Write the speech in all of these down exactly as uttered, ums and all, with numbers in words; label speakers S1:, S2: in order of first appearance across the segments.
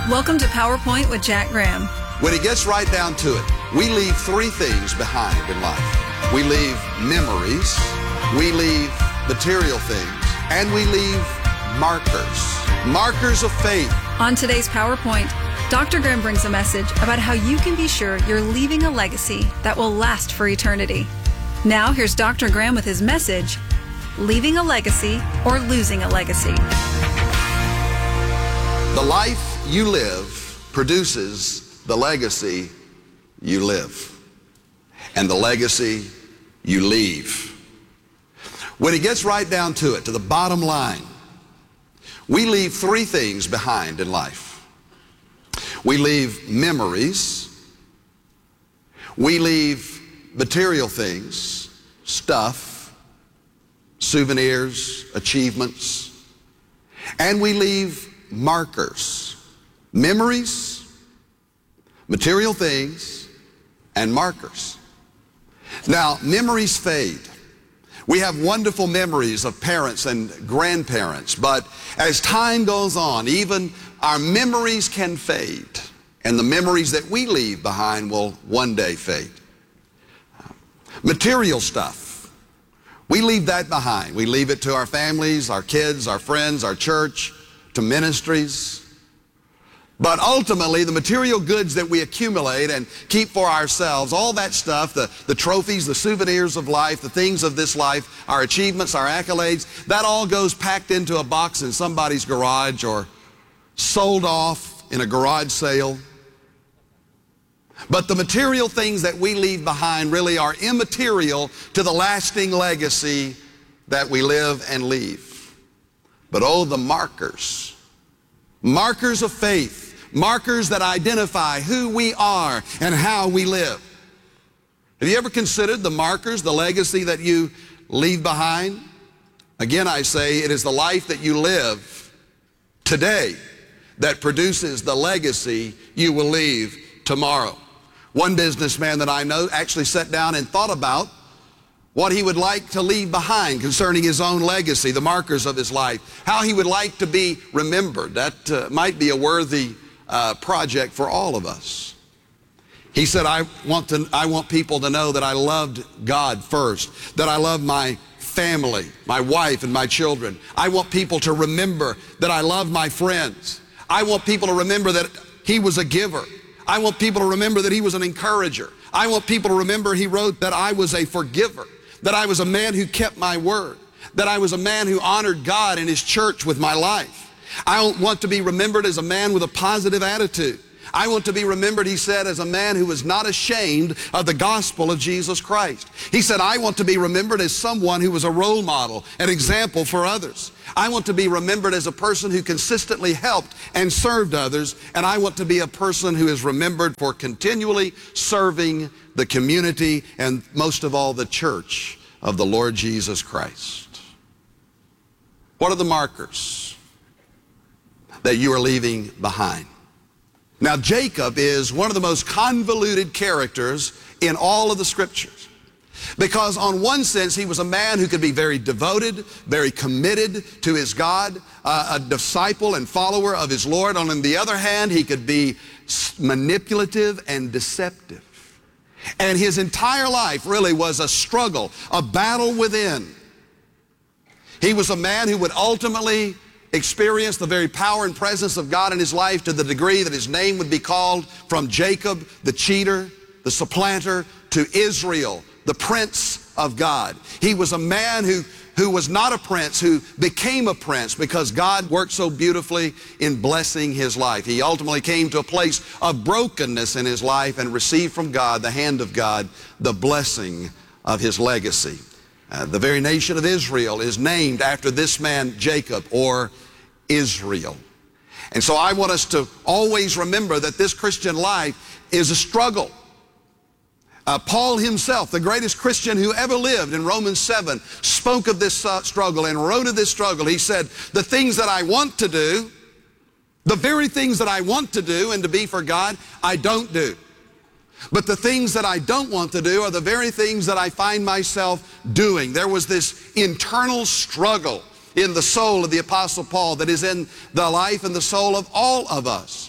S1: Welcome to PowerPoint with Jack Graham.
S2: When it gets right down to it, we leave three things behind in life. We leave memories, we leave material things, and we leave markers. Markers of faith.
S1: On today's PowerPoint, Doctor Graham brings a message about how you can be sure you're leaving a legacy that will last for eternity. Now, here's Doctor Graham with his message, Leaving a Legacy or Losing a Legacy.
S2: The life you live produces the legacy you live, and the legacy you leave. When it gets right down to it, to the bottom line, we leave three things behind in life. We leave memories, we leave material things, stuff, souvenirs, achievements, and we leave markers. Memories, material things, and markers. Now, memories fade. We have wonderful memories of parents and grandparents, but as time goes on, even our memories can fade, and the memories that we leave behind will one day fade. Material stuff, we leave that behind. We leave it to our families, our kids, our friends, our church, to ministries. But ultimately, the material goods that we accumulate and keep for ourselves, all that stuff, the, the trophies, the souvenirs of life, the things of this life, our achievements, our accolades, that all goes packed into a box in somebody's garage or sold off in a garage sale. But the material things that we leave behind really are immaterial to the lasting legacy that we live and leave. But oh, the markers, markers of faith, markers that identify who we are and how we live. Have you ever considered the markers, the legacy that you leave behind? Again, I say it is the life that you live today that produces the legacy you will leave tomorrow. One businessman that I know actually sat down and thought about what he would like to leave behind concerning his own legacy, the markers of his life, how he would like to be remembered. That uh, might be a worthy uh, project for all of us. He said, I want to, I want people to know that I loved God first, that I love my family, my wife and my children. I want people to remember that I love my friends. I want people to remember that he was a giver. I want people to remember that he was an encourager. I want people to remember, he wrote, that I was a forgiver, that I was a man who kept my word, that I was a man who honored God and his church with my life. I want to be remembered as a man with a positive attitude. I want to be remembered, he said, as a man who was not ashamed of the gospel of Jesus Christ. He said, I want to be remembered as someone who was a role model, an example for others. I want to be remembered as a person who consistently helped and served others, and I want to be a person who is remembered for continually serving the community and most of all the church of the Lord Jesus Christ. What are the markers that you are leaving behind? Now, Jacob is one of the most convoluted characters in all of the scriptures, because on one sense he was a man who could be very devoted, very committed to his God, uh, a disciple and follower of his Lord. On the other hand, he could be manipulative and deceptive. And his entire life really was a struggle, a battle within. He was a man who would ultimately experience the very power and presence of God in his life to the degree that his name would be called from Jacob, the cheater, the supplanter, to Israel, the prince of God. He was a man who, who was not a prince, who became a prince because God worked so beautifully in blessing his life. He ultimately came to a place of brokenness in his life and received from God, the hand of God, the blessing of his legacy. Uh, the very nation of Israel is named after this man, Jacob, or Israel. And so I want us to always remember that this Christian life is a struggle. Uh, Paul himself, the greatest Christian who ever lived, in Romans seven, spoke of this uh, struggle and wrote of this struggle. He said, the things that I want to do, the very things that I want to do and to be for God, I don't do. But the things that I don't want to do are the very things that I find myself doing. There was this internal struggle in the soul of the Apostle Paul that is in the life and the soul of all of us.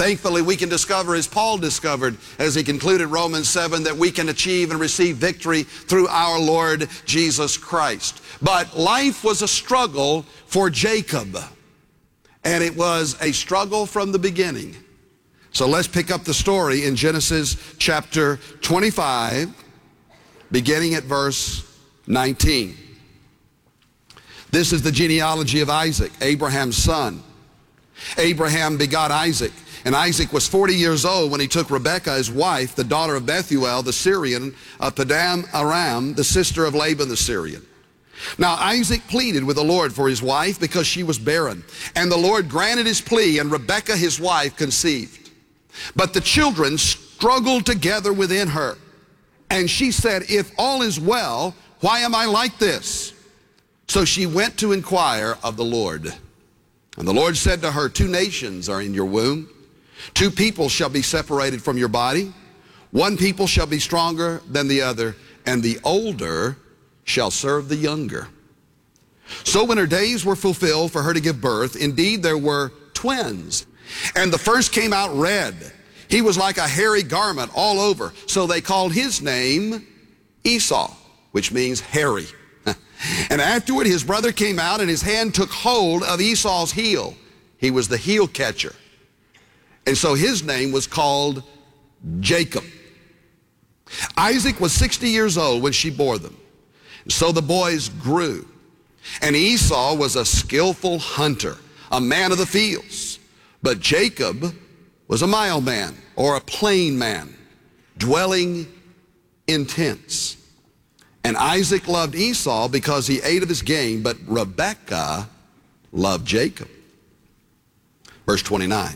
S2: Thankfully, we can discover, as Paul discovered, as he concluded Romans seven, that we can achieve and receive victory through our Lord Jesus Christ. But life was a struggle for Jacob, and it was a struggle from the beginning. So let's pick up the story in Genesis chapter twenty-five, beginning at verse nineteen. This is the genealogy of Isaac, Abraham's son. Abraham begot Isaac, and Isaac was forty years old when he took Rebekah, his wife, the daughter of Bethuel, the Syrian, of Padan Aram, the sister of Laban the Syrian. Now Isaac pleaded with the Lord for his wife because she was barren, and the Lord granted his plea, and Rebekah, his wife, conceived. But the children struggled together within her, and she said, "If all is well, why am I like this?" So she went to inquire of the Lord. And the Lord said to her, "Two nations are in your womb. Two people shall be separated from your body. One people shall be stronger than the other, and the older shall serve the younger." So when her days were fulfilled for her to give birth, indeed there were twins. And the first came out red. He was like a hairy garment all over. So they called his name Esau, which means hairy. And afterward his brother came out, and his hand took hold of Esau's heel. He was the heel catcher. And so his name was called Jacob. Isaac was sixty years old when she bore them. So the boys grew. And Esau was a skillful hunter, a man of the fields. But Jacob was a mild man, or a plain man, dwelling in tents. And Isaac loved Esau because he ate of his game, but Rebekah loved Jacob. Verse twenty-nine.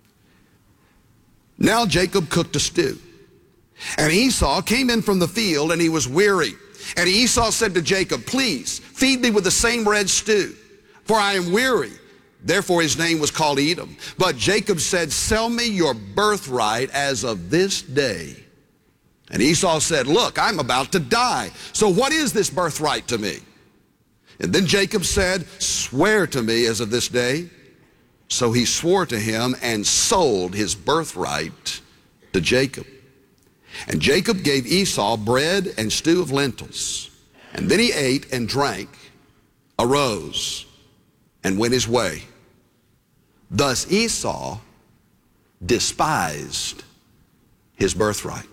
S2: Now Jacob cooked a stew, and Esau came in from the field, and he was weary. And Esau said to Jacob, "Please feed me with the same red stew, for I am weary." Therefore his name was called Edom. But Jacob said, "Sell me your birthright as of this day." And Esau said, "Look, I'm about to die. So what is this birthright to me?" And then Jacob said, "Swear to me as of this day." So he swore to him and sold his birthright to Jacob. And Jacob gave Esau bread and stew of lentils. And then he ate and drank, arose, and went his way. Thus Esau despised his birthright.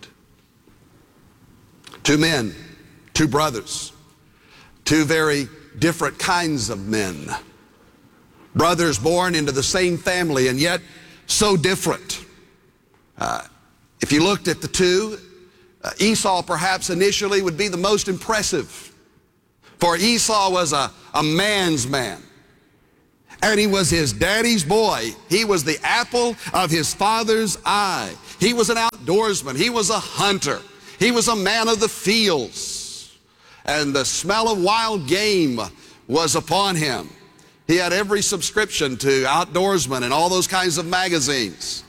S2: Two men, two brothers, two very different kinds of men. Brothers born into the same family and yet so different. Uh, if you looked at the two, uh, Esau perhaps initially would be the most impressive. For Esau was a, a man's man. And he was his daddy's boy. He was the apple of his father's eye. He was an outdoorsman. He was a hunter. He was a man of the fields. And the smell of wild game was upon him. He had every subscription to Outdoorsman and all those kinds of magazines.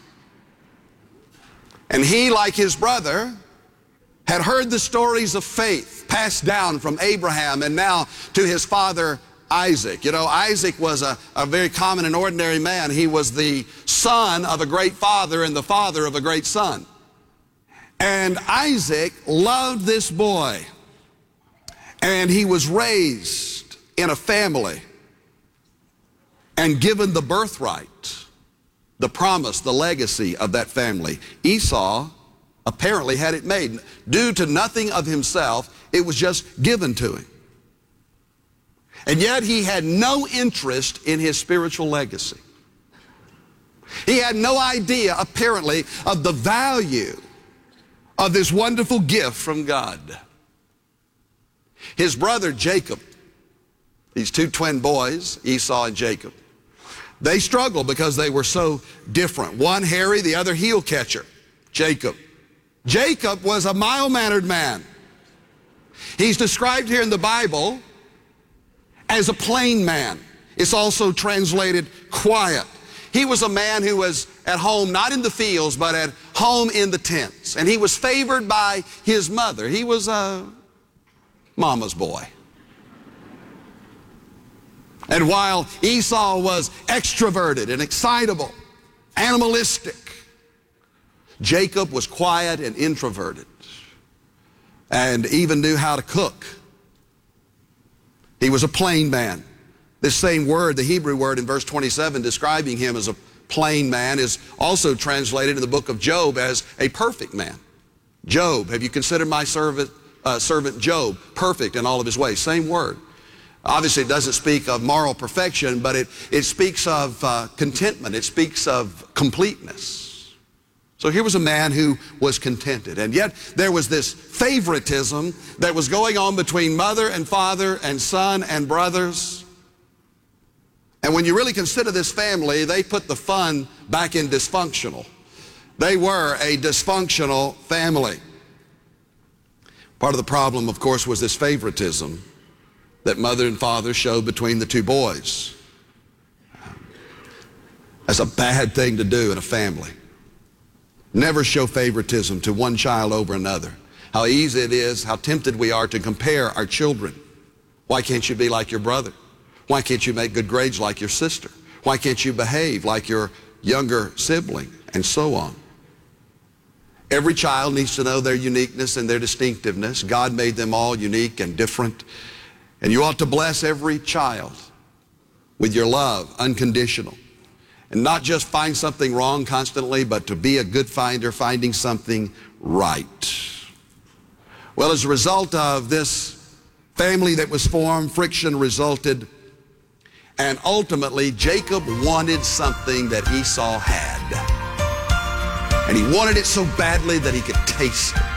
S2: And he, like his brother, had heard the stories of faith passed down from Abraham and now to his father Isaac. You know, Isaac was a, a very common and ordinary man. He was the son of a great father and the father of a great son. And Isaac loved this boy. And he was raised in a family and given the birthright, the promise, the legacy of that family. Esau apparently had it made. Due to nothing of himself, it was just given to him. And yet he had no interest in his spiritual legacy. He had no idea, apparently, of the value of this wonderful gift from God. His brother Jacob, these two twin boys, Esau and Jacob, they struggled because they were so different. One hairy, the other heel catcher, Jacob. Jacob was a mild-mannered man. He's described here in the Bible as a plain man. It's also translated quiet. He was a man who was at home, not in the fields, but at home in the tents. And he was favored by his mother. He was a mama's boy. And while Esau was extroverted and excitable, animalistic. Jacob was quiet and introverted, and even knew how to cook. He was a plain man. This same word, the Hebrew word in verse twenty-seven, describing him as a plain man, is also translated in the book of Job as a perfect man. Job, have you considered my servant, uh, servant Job perfect in all of his ways? Same word. Obviously, it doesn't speak of moral perfection, but it, it speaks of uh, contentment. It speaks of completeness. So here was a man who was contented. And yet there was this favoritism that was going on between mother and father and son and brothers. And when you really consider this family, they put the fun back in dysfunctional. They were a dysfunctional family. Part of the problem, of course, was this favoritism that mother and father showed between the two boys. That's a bad thing to do in a family. Never show favoritism to one child over another. How easy it is, how tempted we are to compare our children. Why can't you be like your brother? Why can't you make good grades like your sister? Why can't you behave like your younger sibling? And so on. Every child needs to know their uniqueness and their distinctiveness. God made them all unique and different. And you ought to bless every child with your love, unconditional. And not just find something wrong constantly, but to be a good finder, finding something right. Well, as a result of this family that was formed, friction resulted. And ultimately, Jacob wanted something that Esau had. And he wanted it so badly that he could taste it.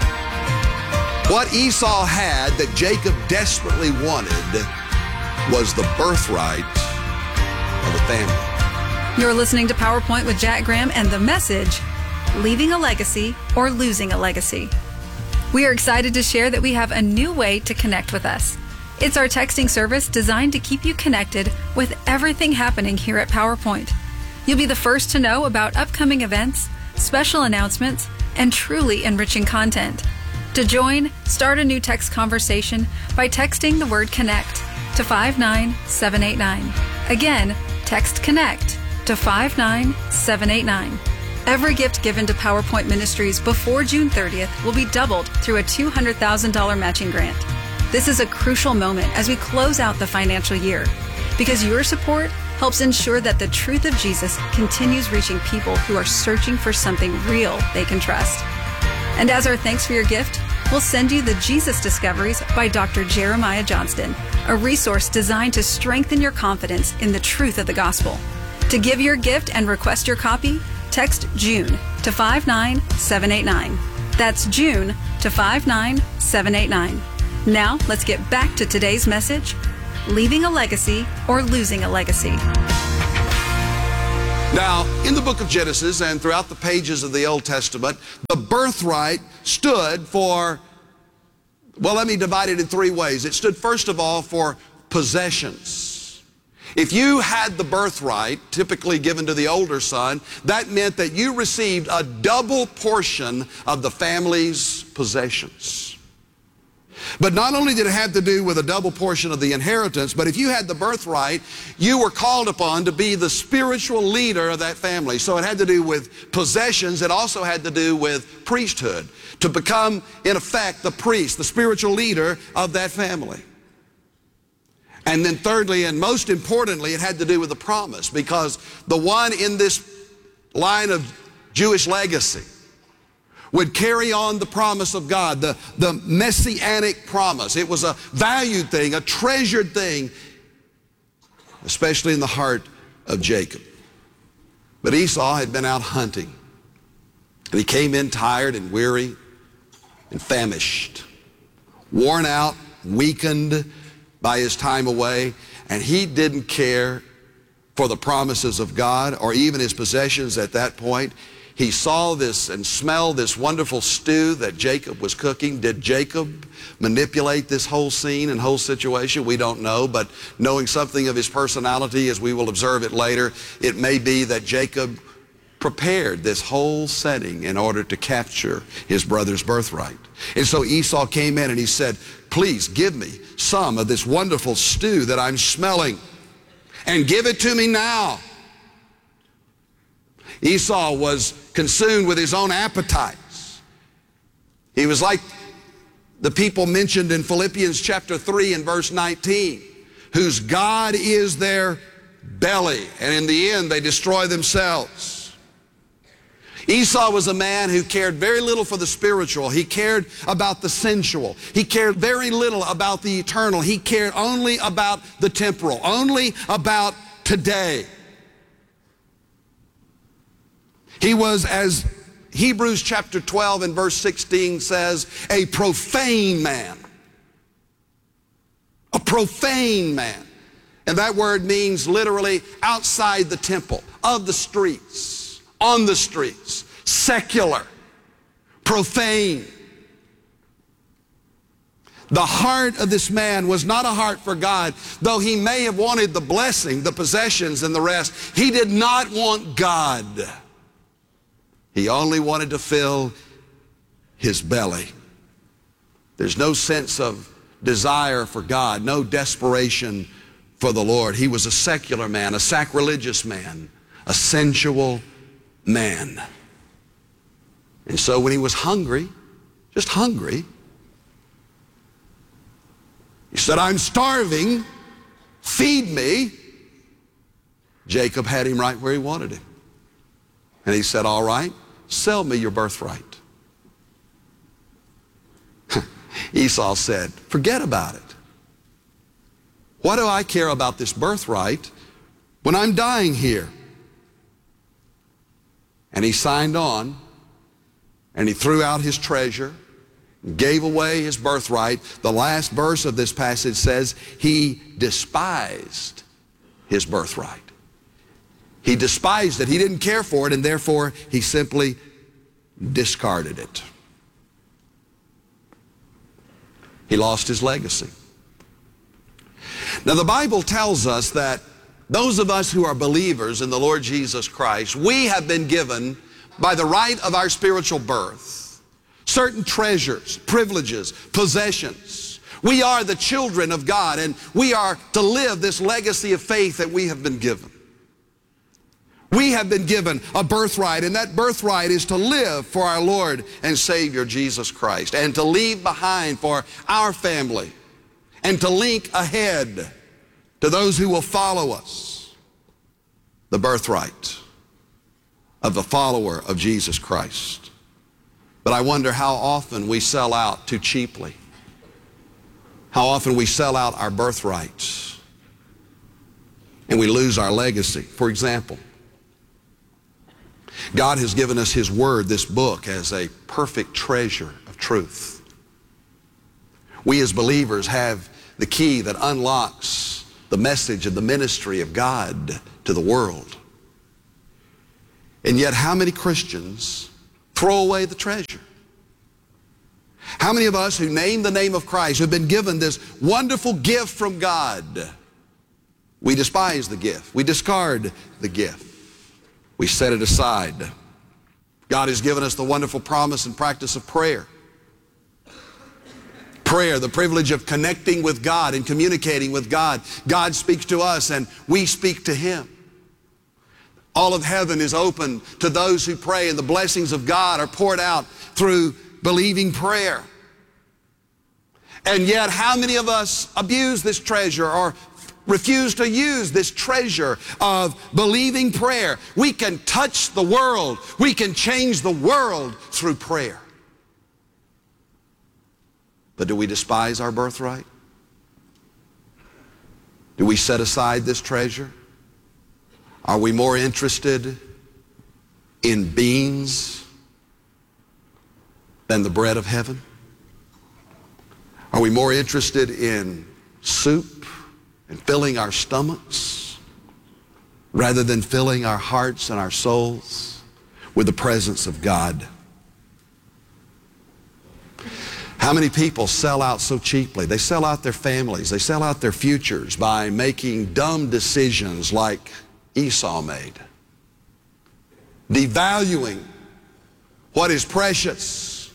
S2: What Esau had that Jacob desperately wanted was the birthright of the family.
S1: You're listening to PowerPoint with Jack Graham and the message, Leaving a Legacy or Losing a Legacy. We are excited to share that we have a new way to connect with us. It's our texting service designed to keep you connected with everything happening here at PowerPoint. You'll be the first to know about upcoming events, special announcements, and truly enriching content. To join, start a new text conversation by texting the word CONNECT to five nine seven eight nine. Again, text CONNECT to five nine seven eight nine. Every gift given to PowerPoint Ministries before June thirtieth will be doubled through a two hundred thousand dollars matching grant. This is a crucial moment as we close out the financial year, because your support helps ensure that the truth of Jesus continues reaching people who are searching for something real they can trust. And as our thanks for your gift, we'll send you the Jesus Discoveries by Doctor Jeremiah Johnston, a resource designed to strengthen your confidence in the truth of the gospel. To give your gift and request your copy, text June to five nine seven eight nine. That's June to five nine seven eight nine. Now, let's get back to today's message, Leaving a Legacy or Losing a Legacy.
S2: Now, in the book of Genesis and throughout the pages of the Old Testament, the birthright stood for, well, let me divide it in three ways. It stood, first of all, for possessions. If you had the birthright, typically given to the older son, that meant that you received a double portion of the family's possessions. But not only did it have to do with a double portion of the inheritance, but if you had the birthright, you were called upon to be the spiritual leader of that family. So it had to do with possessions. It also had to do with priesthood, to become, in effect, the priest, the spiritual leader of that family. And then thirdly, and most importantly, it had to do with the promise, because the one in this line of Jewish legacy would carry on the promise of God, the, the messianic promise. It was a valued thing, a treasured thing, especially in the heart of Jacob. But Esau had been out hunting, and he came in tired and weary and famished, worn out, weakened by his time away, and he didn't care for the promises of God or even his possessions at that point. He saw this and smelled this wonderful stew that Jacob was cooking. Did Jacob manipulate this whole scene and whole situation? We don't know, but knowing something of his personality, as we will observe it later, it may be that Jacob prepared this whole setting in order to capture his brother's birthright. And so Esau came in and he said, please give me some of this wonderful stew that I'm smelling, and give it to me now. Esau was consumed with his own appetites. He was like the people mentioned in Philippians chapter three and verse nineteen, whose God is their belly, and in the end they destroy themselves. Esau was a man who cared very little for the spiritual. He cared about the sensual. He cared very little about the eternal. He cared only about the temporal, only about today. He was, as Hebrews chapter twelve and verse sixteen says, a profane man. A profane man. And that word means literally outside the temple, of the streets, on the streets, secular, profane. The heart of this man was not a heart for God. Though he may have wanted the blessing, the possessions, and the rest, he did not want God. He only wanted to fill his belly. There's no sense of desire for God, no desperation for the Lord. He was a secular man, a sacrilegious man, a sensual man. And so when he was hungry, just hungry, he said, I'm starving, feed me. Jacob had him right where he wanted him. And he said, all right, sell me your birthright. Esau said, forget about it. Why do I care about this birthright when I'm dying here? And he signed on, and he threw out his treasure, gave away his birthright. The last verse of this passage says he despised his birthright. He despised it. He didn't care for it, and therefore he simply discarded it. He lost his legacy. Now, the Bible tells us that those of us who are believers in the Lord Jesus Christ, we have been given, by the right of our spiritual birth, certain treasures, privileges, possessions. We are the children of God, and we are to live this legacy of faith that we have been given. We have been given a birthright, and that birthright is to live for our Lord and Savior Jesus Christ, and to leave behind for our family, and to link ahead to those who will follow us the birthright of the follower of Jesus Christ. But I wonder how often we sell out too cheaply. How often we sell out our birthrights and we lose our legacy. For example, God has given us His Word, this book, as a perfect treasure of truth. We as believers have the key that unlocks the message of the ministry of God to the world. And yet, how many Christians throw away the treasure? How many of us who name the name of Christ, who have been given this wonderful gift from God, we despise the gift, we discard the gift, we set it aside. God has given us the wonderful promise and practice of prayer. Prayer, the privilege of connecting with God and communicating with God. God speaks to us and we speak to Him. All of heaven is open to those who pray, and the blessings of God are poured out through believing prayer. And yet, how many of us abuse this treasure or refuse to use this treasure of believing prayer? We can touch the world. We can change the world through prayer. But do we despise our birthright? Do we set aside this treasure? Are we more interested in beans than the bread of heaven? Are we more interested in soup and filling our stomachs rather than filling our hearts and our souls with the presence of God? How many people sell out so cheaply? They sell out their families. They sell out their futures by making dumb decisions like Esau made, devaluing what is precious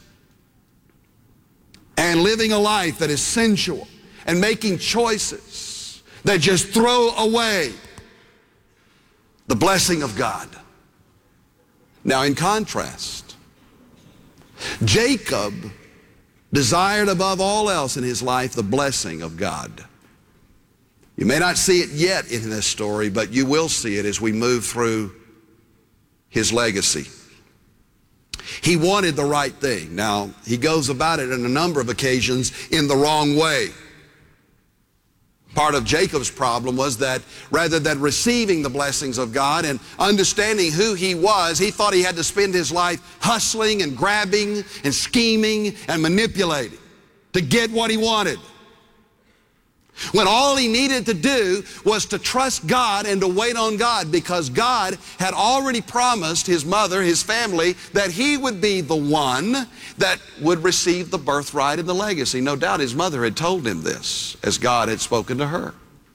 S2: and living a life that is sensual and making choices that just throw away the blessing of God. Now, in contrast, Jacob desired above all else in his life the blessing of God. You may not see it yet in this story, but you will see it as we move through his legacy. He wanted the right thing. Now, he goes about it on a number of occasions in the wrong way. Part of Jacob's problem was that rather than receiving the blessings of God and understanding who he was, he thought he had to spend his life hustling and grabbing and scheming and manipulating to get what he wanted. When all he needed to do was to trust God and to wait on God, because God had already promised his mother, his family, that he would be the one that would receive the birthright and the legacy. No doubt his mother had told him this, as God had spoken to her.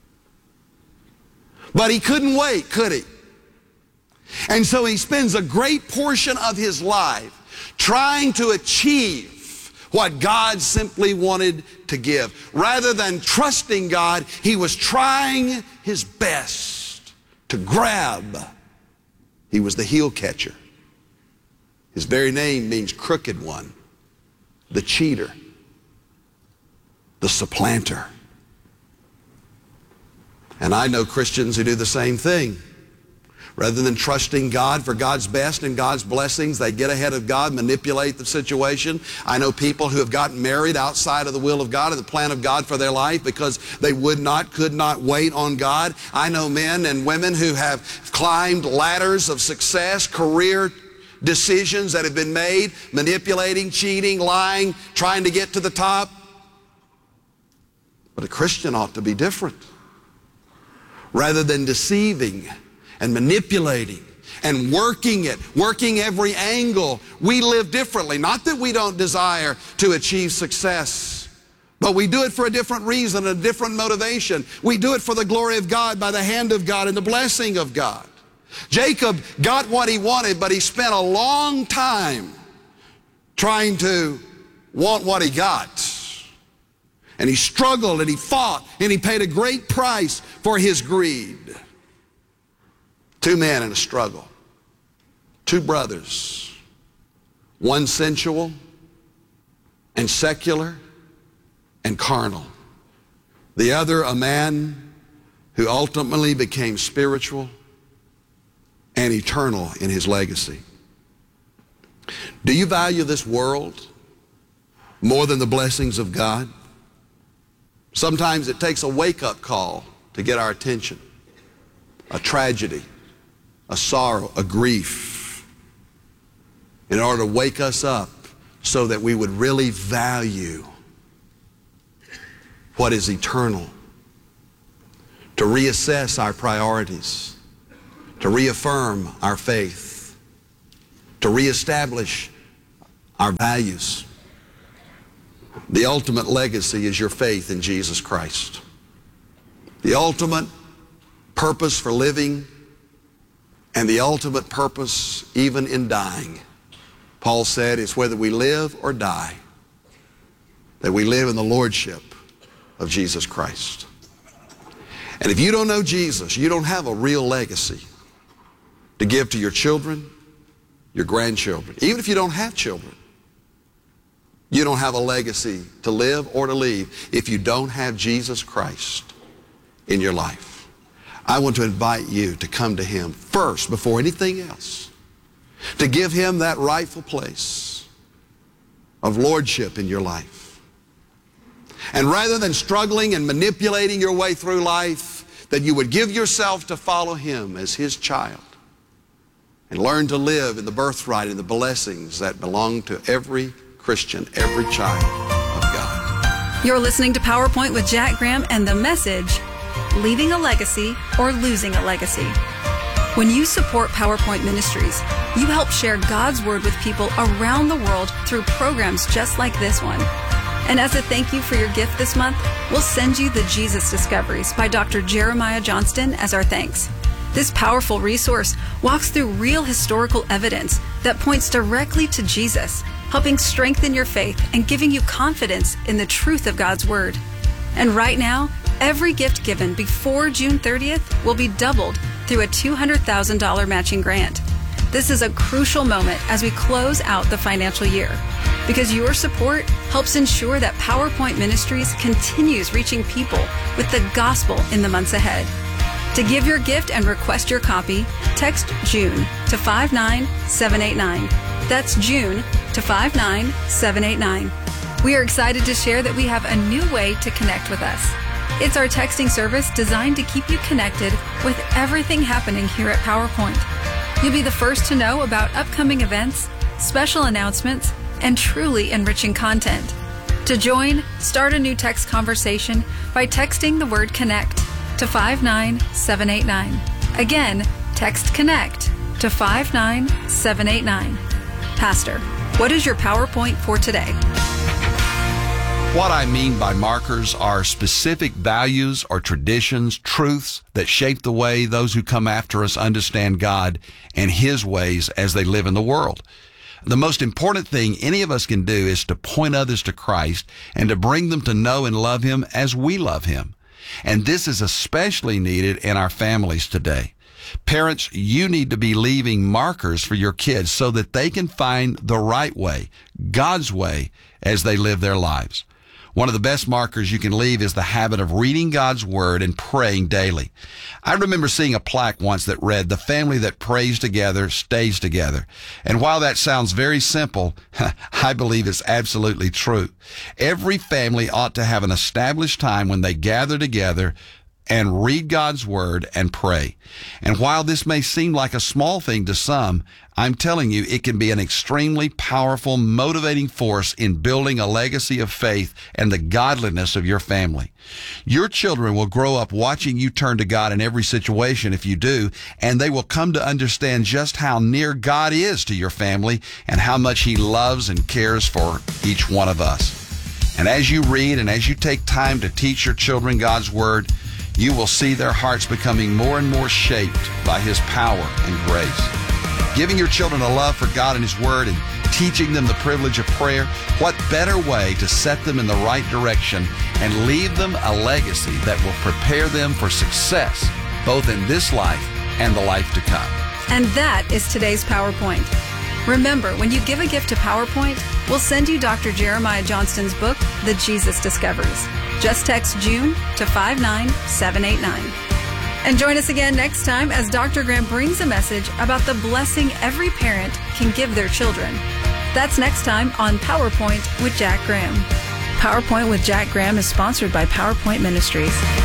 S2: But he couldn't wait, could he? And so he spends a great portion of his life trying to achieve what God simply wanted to give. Rather than trusting God, he was trying his best to grab. He was the heel catcher. His very name means crooked one, the cheater, the supplanter. And I know Christians who do the same thing. Rather than trusting God for God's best and God's blessings, they get ahead of God, manipulate the situation. I know people who have gotten married outside of the will of God and the plan of God for their life because they would not, could not wait on God. I know men and women who have climbed ladders of success, career decisions that have been made, manipulating, cheating, lying, trying to get to the top. But a Christian ought to be different. Rather than deceiving and manipulating and working it, working every angle, we live differently. Not that we don't desire to achieve success, but we do it for a different reason, a different motivation. We do it for the glory of God, by the hand of God and the blessing of God. Jacob got what he wanted, but he spent a long time trying to want what he got. And he struggled and he fought and he paid a great price for his greed. Two men in a struggle, two brothers, one sensual and secular and carnal. The other a man who ultimately became spiritual and eternal in his legacy. Do you value this world more than the blessings of God? Sometimes it takes a wake-up call to get our attention, a tragedy, a sorrow, a grief, in order to wake us up so that we would really value what is eternal, to reassess our priorities, to reaffirm our faith, to reestablish our values. The ultimate legacy is your faith in Jesus Christ. The ultimate purpose for living and the ultimate purpose even in dying. Paul said it's whether we live or die, that we live in the lordship of Jesus Christ. And if you don't know Jesus, you don't have a real legacy to give to your children, your grandchildren. Even if you don't have children, you don't have a legacy to live or to leave if you don't have Jesus Christ in your life. I want to invite you to come to him first before anything else, to give him that rightful place of lordship in your life. And rather than struggling and manipulating your way through life, that you would give yourself to follow him as his child and learn to live in the birthright and the blessings that belong to every Christian, every child of God.
S1: You're listening to PowerPoint with Jack Graham and the message, Leaving a Legacy or Losing a Legacy. When you support PowerPoint Ministries, you help share God's Word with people around the world through programs just like this one. And as a thank you for your gift this month, we'll send you the Jesus Discoveries by Doctor Jeremiah Johnston as our thanks. This powerful resource walks through real historical evidence that points directly to Jesus, helping strengthen your faith and giving you confidence in the truth of God's Word. And right now, every gift given before June thirtieth will be doubled through a two hundred thousand dollars matching grant. This is a crucial moment as we close out the financial year, because your support helps ensure that PowerPoint Ministries continues reaching people with the gospel in the months ahead. To give your gift and request your copy, text June to five nine seven eight nine. That's June to five nine seven eight nine. We are excited to share that we have a new way to connect with us. It's our texting service designed to keep you connected with everything happening here at PowerPoint. You'll be the first to know about upcoming events, special announcements, and truly enriching content. To join, start a new text conversation by texting the word CONNECT to five nine seven eight nine. Again, text CONNECT to five nine seven eight nine. Pastor, what is your PowerPoint for today?
S2: What I mean by markers are specific values or traditions, truths that shape the way those who come after us understand God and His ways as they live in the world. The most important thing any of us can do is to point others to Christ and to bring them to know and love Him as we love Him. And this is especially needed in our families today. Parents, you need to be leaving markers for your kids so that they can find the right way, God's way, as they live their lives. One of the best markers you can leave is the habit of reading God's Word and praying daily. I remember seeing a plaque once that read, "The family that prays together stays together." And while that sounds very simple, I believe it's absolutely true. Every family ought to have an established time when they gather together and read God's Word and pray. And while this may seem like a small thing to some, I'm telling you, it can be an extremely powerful, motivating force in building a legacy of faith and the godliness of your family. Your children will grow up watching you turn to God in every situation if you do, and they will come to understand just how near God is to your family and how much He loves and cares for each one of us. And as you read and as you take time to teach your children God's Word, you will see their hearts becoming more and more shaped by His power and grace. Giving your children a love for God and His Word and teaching them the privilege of prayer, what better way to set them in the right direction and leave them a legacy that will prepare them for success, both in this life and the life to come.
S1: And that is today's PowerPoint. Remember, when you give a gift to PowerPoint, we'll send you Doctor Jeremiah Johnston's book, The Jesus Discoveries. Just text June to five nine seven eight nine. And join us again next time as Doctor Graham brings a message about the blessing every parent can give their children. That's next time on PowerPoint with Jack Graham. PowerPoint with Jack Graham is sponsored by PowerPoint Ministries.